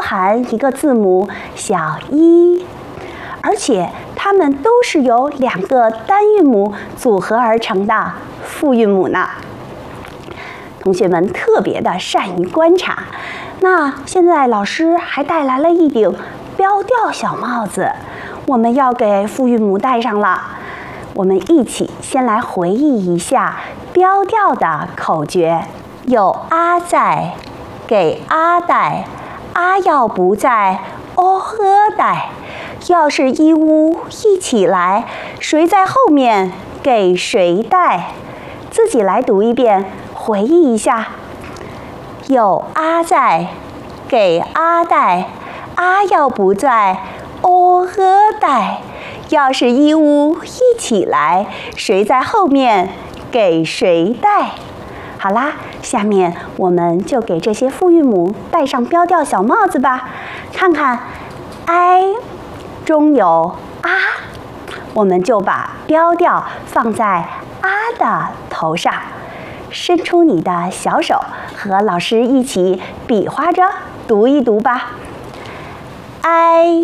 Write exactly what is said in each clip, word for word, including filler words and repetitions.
含一个字母小一，而且它们都是由两个单韵母组合而成的复韵母呢。同学们特别的善于观察。那现在老师还带来了一顶标调小帽子，我们要给复韵母戴上了。我们一起先来回忆一下标调的口诀：有啊在，给啊戴，啊要不在，哦呵戴。要是一屋一起来，谁在后面给谁戴？自己来读一遍，回忆一下。有啊在，给啊戴，啊要不在，哦呵戴。要是一屋一起来，谁在后面给谁戴？好啦，下面我们就给这些复韵母戴上标调小帽子吧。看看 i 中有啊，我们就把标调放在啊的头上。伸出你的小手，和老师一起比划着读一读吧。I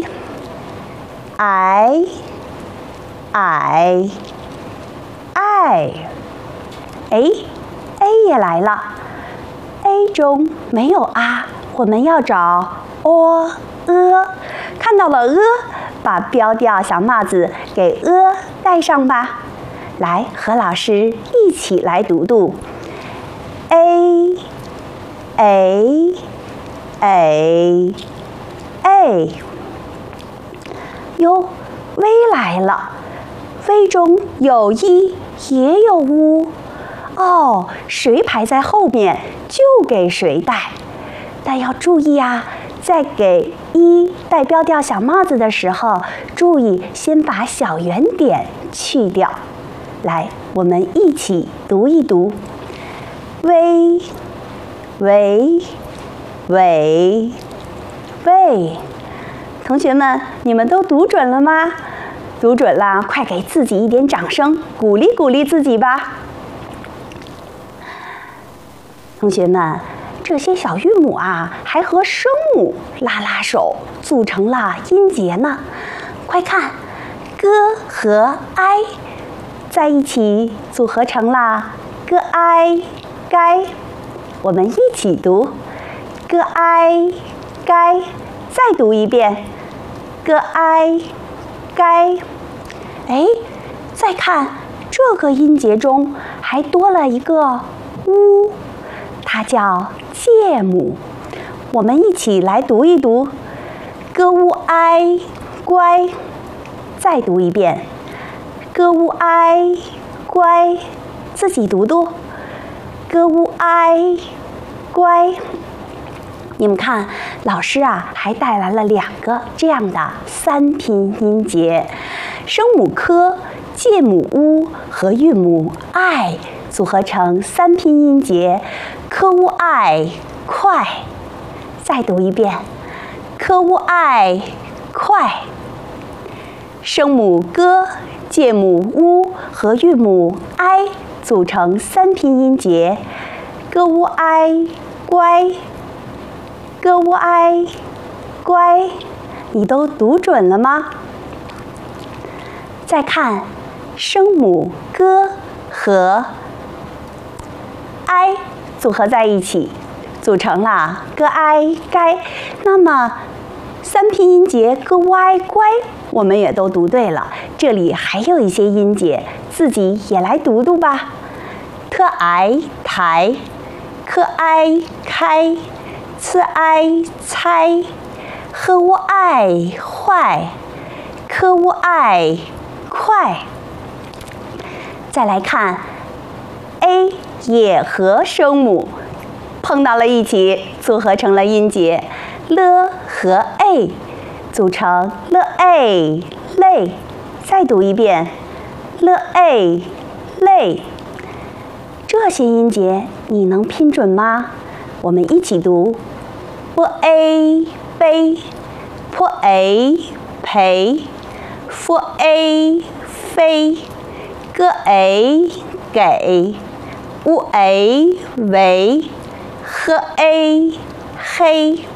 I I I， 哎 ，A 也来了。A 中没有啊，我们要找 o e， 看到了 e， 把标调小帽子给 e 戴上吧。来，和老师一起来读读。A A A A， 哟 ，V 来了。V 中有一也有乌，哦，谁排在后面就给谁戴。但要注意啊，在给一戴标调小帽子的时候，注意先把小圆点去掉。来，我们一起读一读。喂喂喂喂，同学们，你们都读准了吗？读准了，快给自己一点掌声，鼓励鼓励自己吧。同学们，这些小韵母啊，还和声母拉拉手，组成了音节呢。快看，歌和 i 在一起组合成了歌 i 该，我们一起读歌 i 该，再读一遍歌 i 该。哎，再看这个音节中还多了一个乌，它叫介母，我们一起来读一读歌乌 i 乖，再读一遍歌乌 i 乖，自己读读歌乌 i 乖。你们看，老师啊还带来了两个这样的三拼音节，声母科、介母乌和韵母 i 组合成三拼音节科乌 i 快。再读一遍科乌 i 快。声母歌、介母乌和韵母 i 组成三拼音节歌乌 i 乖。歌乌 i 乖，你都读准了吗？再看声母歌和 i 组合在一起，组成了歌 i 该。那么三拼音节歌乌 i 乖，我们也都读对了。这里还有一些音节，自己也来读读吧。特 i 台，科 i 开，次 i 猜，呵乌 i 坏，科乌 i 快。再来看 a 也和声母碰到了一起，组合成了音节 l 和 a 组成 l a 累。再读一遍 l a 累。这些音节你能拼准吗？我们一起读 b a 杯， p a 陪， f a 飞， g a 给， u a 为， h a 黑。